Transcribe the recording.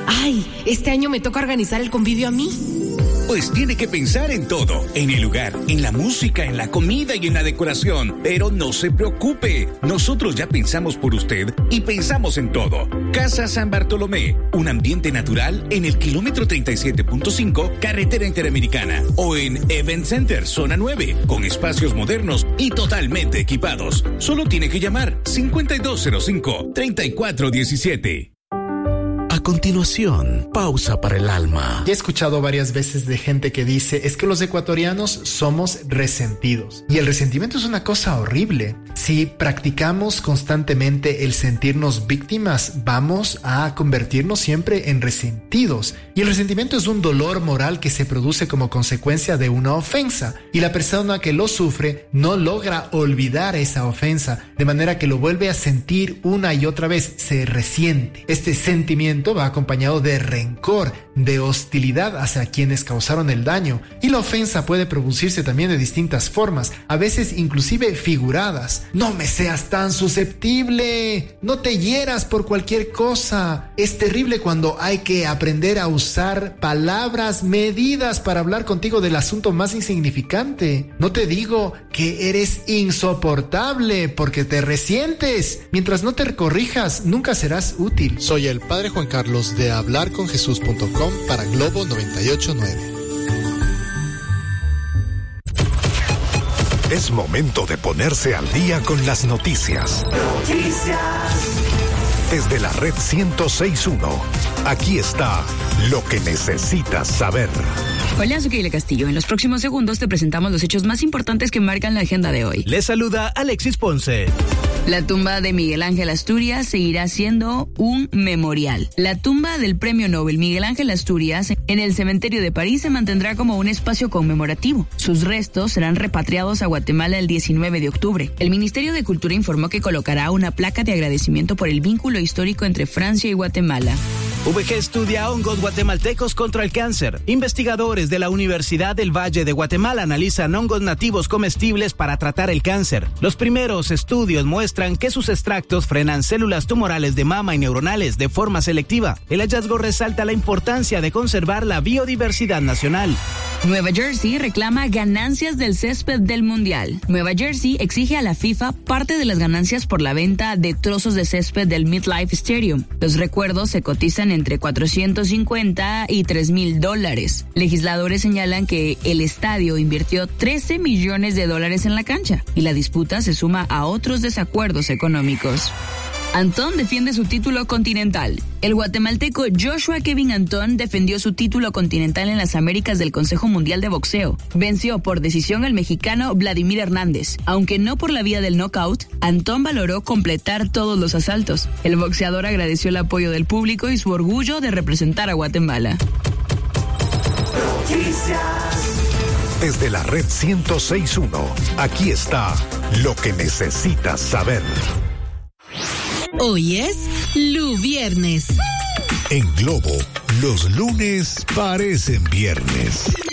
Ay, este año me toca organizar el convivio a mí. Pues tiene que pensar en todo, en el lugar, en la música, en la comida y en la decoración. Pero no se preocupe, nosotros ya pensamos por usted y pensamos en todo. Casa San Bartolomé, un ambiente natural en el kilómetro 37.5, carretera interamericana. O en Event Center, zona 9, con espacios modernos y totalmente equipados. Solo tiene que llamar 5205-3417. A continuación, pausa para el alma. Ya he escuchado varias veces de gente que dice, es que los ecuatorianos somos resentidos. Y el resentimiento es una cosa horrible. Si practicamos constantemente el sentirnos víctimas, vamos a convertirnos siempre en resentidos. Y el resentimiento es un dolor moral que se produce como consecuencia de una ofensa. Y la persona que lo sufre no logra olvidar esa ofensa, de manera que lo vuelve a sentir una y otra vez, se resiente. Este sentimiento va acompañado de rencor, de hostilidad hacia quienes causaron el daño, y la ofensa puede producirse también de distintas formas, a veces inclusive figuradas. No me seas tan susceptible, no te hieras por cualquier cosa. Es terrible cuando hay que aprender a usar palabras medidas para hablar contigo del asunto más insignificante. No te digo que eres insoportable porque te resientes. Mientras no te corrijas, nunca serás útil. Soy el Padre Juan Carlos de hablarconjesus.com para Globo 98.9. Es momento de ponerse al día con las noticias. Desde la red 106.1, aquí está lo que necesitas saber. Hola, soy Keila Castillo. En los próximos segundos te presentamos los hechos más importantes que marcan la agenda de hoy. Les saluda Alexis Ponce. La tumba de Miguel Ángel Asturias seguirá siendo un memorial. La tumba del Premio Nobel Miguel Ángel Asturias en el cementerio de París se mantendrá como un espacio conmemorativo. Sus restos serán repatriados a Guatemala el 19 de octubre. El Ministerio de Cultura informó que colocará una placa de agradecimiento por el vínculo histórico entre Francia y Guatemala. VG estudia hongos guatemaltecos contra el cáncer. Investigadores de la Universidad del Valle de Guatemala analizan hongos nativos comestibles para tratar el cáncer. Los primeros estudios muestran que sus extractos frenan células tumorales de mama y neuronales de forma selectiva. El hallazgo resalta la importancia de conservar la biodiversidad nacional. Nueva Jersey reclama ganancias del césped del Mundial. Nueva Jersey exige a la FIFA parte de las ganancias por la venta de trozos de césped del MetLife Stadium. Los recuerdos se cotizan entre $450 y $3,000. Legisladores señalan que el estadio invirtió $13 millones en la cancha y la disputa se suma a otros desacuerdos económicos. Antón defiende su título continental. El guatemalteco Joshua Kevin Antón defendió su título continental en las Américas del Consejo Mundial de Boxeo. Venció por decisión al mexicano Vladimir Hernández. Aunque no por la vía del knockout, Antón valoró completar todos los asaltos. El boxeador agradeció el apoyo del público y su orgullo de representar a Guatemala. Desde la red 106.1, aquí está lo que necesitas saber. Hoy es Viernes. En Globo, los lunes parecen viernes.